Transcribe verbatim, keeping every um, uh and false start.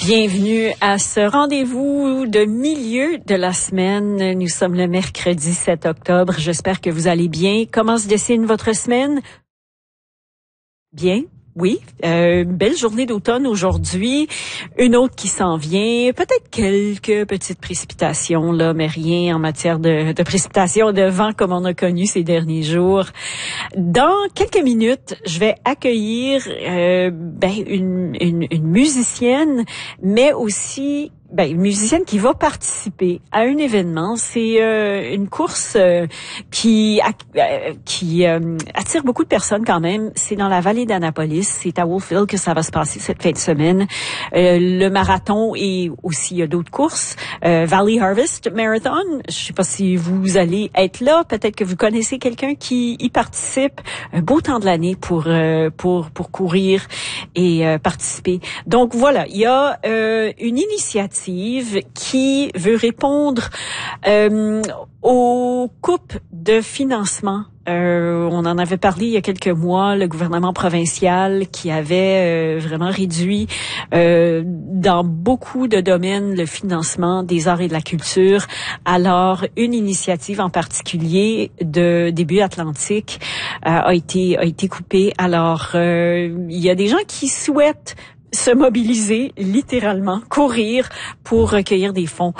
Bienvenue à ce rendez-vous de milieu de la semaine. Nous sommes le mercredi sept octobre. J'espère que vous allez bien. Comment se dessine votre semaine? Bien. Oui, euh, belle journée d'automne aujourd'hui, une autre qui s'en vient, peut-être quelques petites précipitations là, mais rien en matière de, de précipitations, de vent comme on a connu ces derniers jours. Dans quelques minutes, je vais accueillir euh, ben une, une, une musicienne, mais aussi ben une musicienne qui va participer à un événement. C'est euh, une course euh, qui euh, qui euh, attire beaucoup de personnes quand même. C'est dans la vallée d'Annapolis. C'est à Wolfville que ça va se passer cette fin de semaine. Euh, le marathon et aussi il y a d'autres courses. Euh, Valley Harvest Marathon. Je sais pas si vous allez être là. Peut-être que vous connaissez quelqu'un qui y participe. Un beau temps de l'année pour euh, pour pour courir et euh, participer. Donc voilà, il y a euh, une initiative qui veut répondre euh, aux coupes de financement. Euh, on en avait parlé il y a quelques mois, le gouvernement provincial qui avait euh, vraiment réduit euh, dans beaucoup de domaines le financement des arts et de la culture. Alors, une initiative en particulier de Début Atlantique euh, a été a été coupée. Alors, euh, il y a des gens qui souhaitent se mobiliser, littéralement, courir pour recueillir des fonds